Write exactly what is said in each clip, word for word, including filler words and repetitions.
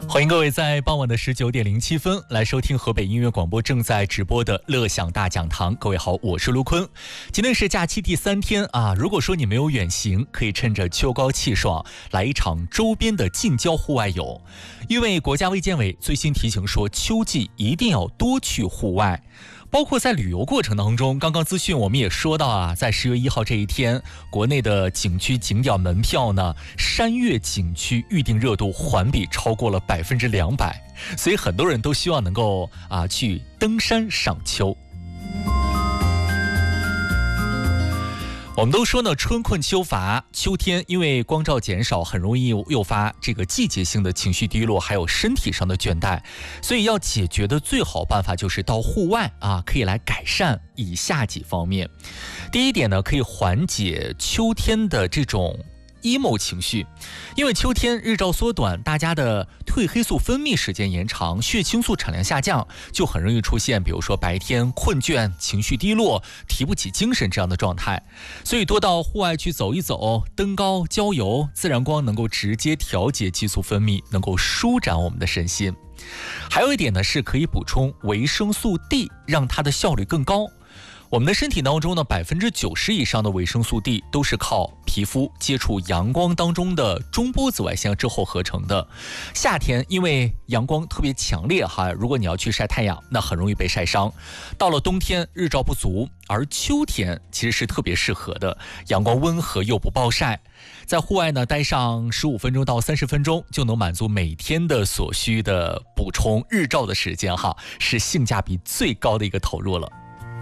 欢迎各位在傍晚的十九点零七分来收听河北音乐广播正在直播的乐享大讲堂。各位好，我是卢坤。今天是假期第三天啊，如果说你没有远行，可以趁着秋高气爽来一场周边的近郊户外游。因为国家卫健委最新提醒说，秋季一定要多去户外。包括在旅游过程当中，刚刚资讯我们也说到啊，在十月一号这一天，国内的景区景点门票呢，山岳景区预订热度环比超过了百分之两百，所以很多人都希望能够啊去登山赏秋。我们都说呢，春困秋乏，秋天因为光照减少，很容易诱发这个季节性的情绪低落，还有身体上的倦怠。所以要解决的最好办法就是到户外啊，可以来改善以下几方面。第一点呢，可以缓解秋天的这种emo 情绪，因为秋天日照缩短，大家的褪黑素分泌时间延长，血清素产量下降，就很容易出现比如说白天困倦、情绪低落、提不起精神这样的状态。所以多到户外去走一走，登高郊游，自然光能够直接调节激素分泌，能够舒展我们的身心。还有一点呢，是可以补充维生素 D， 让它的效率更高。我们的身体当中呢，百分之九十以上的维生素 D 都是靠皮肤接触阳光当中的中波紫外线之后合成的。夏天因为阳光特别强烈哈，如果你要去晒太阳，那很容易被晒伤。到了冬天日照不足，而秋天其实是特别适合的，阳光温和又不暴晒。在户外呢，待上十五分钟到三十分钟，就能满足每天的所需的补充日照的时间哈，是性价比最高的一个投入了。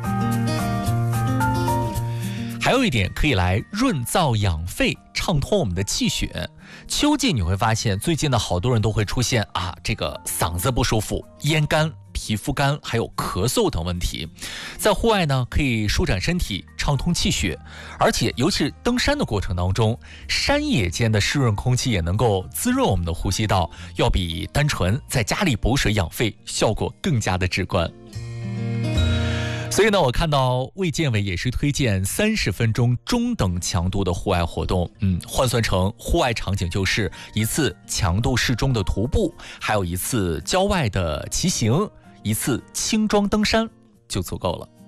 还有一点可以来润燥养肺，畅通我们的气血。秋季你会发现，最近呢好多人都会出现啊这个嗓子不舒服、咽干、皮肤干，还有咳嗽等问题。在户外呢，可以舒展身体，畅通气血，而且尤其是登山的过程当中，山野间的湿润空气也能够滋润我们的呼吸道，要比单纯在家里补水养肺效果更加的直观。所以呢，我看到卫健委也是推荐三十分钟中等强度的户外活动，嗯，换算成户外场景就是一次强度适中的徒步，还有一次郊外的骑行，一次轻装登山就足够了。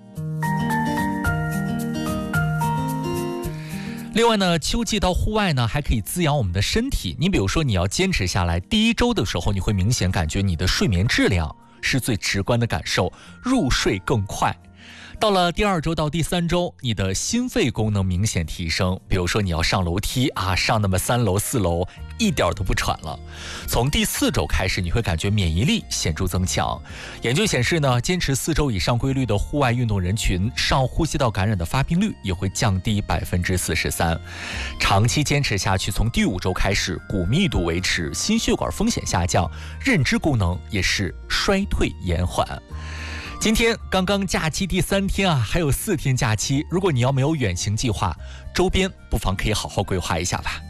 另外呢，秋季到户外呢，还可以滋养我们的身体。你比如说，你要坚持下来，第一周的时候，你会明显感觉你的睡眠质量是最直观的感受，入睡更快。到了第二周到第三周，你的心肺功能明显提升，比如说你要上楼梯啊，上那么三楼四楼一点都不喘了。从第四周开始，你会感觉免疫力显著增强。研究显示呢，坚持四周以上规律的户外运动人群，上呼吸道感染的发病率也会降低百分之四十三。长期坚持下去，从第五周开始，骨密度维持，心血管风险下降，认知功能也是衰退延缓。今天刚刚假期第三天啊，还有四天假期。如果你要没有远行计划，周边不妨可以好好规划一下吧。